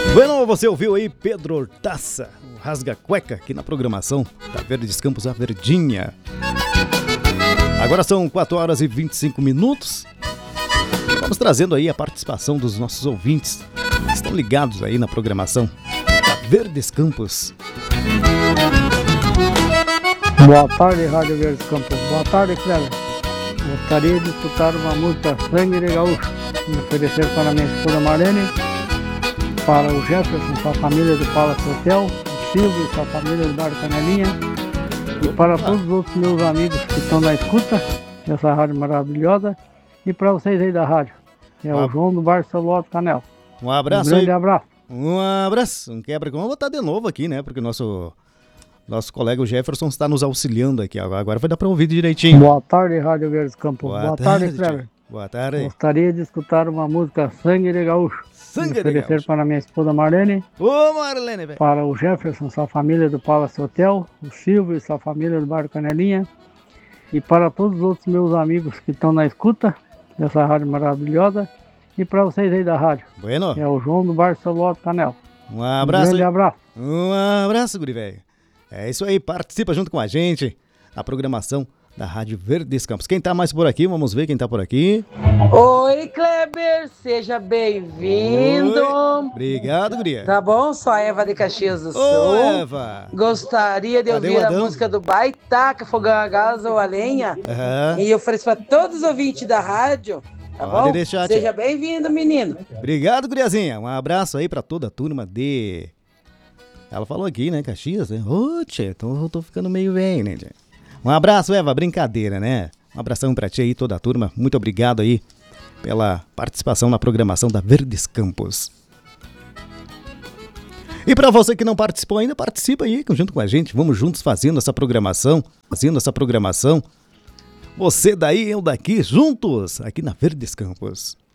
Bueno, você ouviu aí Pedro Hortaça, o Rasga Cueca, aqui na programação da Verdes Campos, a Verdinha. Agora são 4 horas e 25 minutos. Vamos trazendo aí a participação dos nossos ouvintes que estão ligados aí na programação da Verdes Campos. Boa tarde, Rádio Verdes Campos. Boa tarde, Cléber. Gostaria de escutar uma música Sangue de Gaúcho e oferecer para minha esposa Marlene, para o Jefferson, sua família do Palace Hotel, o Silvio e sua família do Bar Canelinha, e para todos os outros meus amigos que estão na escuta dessa rádio maravilhosa, e para vocês aí da rádio. É o João do Bar Salotto Canela. Um abraço. Um grande abraço. Um abraço. Um quebra. Vamos botar de novo aqui, né? Porque o nosso colega o Jefferson está nos auxiliando aqui. Agora vai dar para ouvir direitinho. Boa tarde, Rádio Verdes Campos. Boa tarde, Cléber. Boa tarde. Gostaria de escutar uma música Sangue de Gaúcho. Sangue de oferecer Gaúcho. para minha esposa Marlene. Ô, Marlene, velho. Para o Jefferson, sua família do Palace Hotel, o Silvio e sua família do Bar Canelinha, e para todos os outros meus amigos que estão na escuta dessa rádio maravilhosa, e para vocês aí da rádio. Bueno. É o João do Bar Salotto Canela. Um abraço. Um grande abraço. Um abraço, guri velho. É isso aí, participa junto com a gente na programação da Rádio Verdes Campos. Quem tá mais por aqui? Vamos ver quem tá por aqui. Oi, Kleber, seja bem-vindo. Oi. Obrigado, guria. Tá bom? Sou a Eva de Caxias do Sul. Ô, Eva. Gostaria de Cadê ouvir o a Adão? música do Baitaca, Fogão a Gás ou a Lenha. Aham. E ofereço para todos os ouvintes da rádio. Tá Pode bom? deixar, tia. Seja bem-vindo, menino. Obrigado, guriazinha. Um abraço aí pra toda a turma de... Ela falou aqui, né? Caxias, né? Ô, tchê, eu tô ficando meio velho, né, tchê? Um abraço, Eva. Brincadeira, né? Um abração pra ti aí, toda a turma. Muito obrigado aí pela participação na programação da Verdes Campos. E pra você que não participou ainda, participa aí junto com a gente. Vamos juntos fazendo essa programação. Você daí, eu daqui, juntos, aqui na Verdes Campos.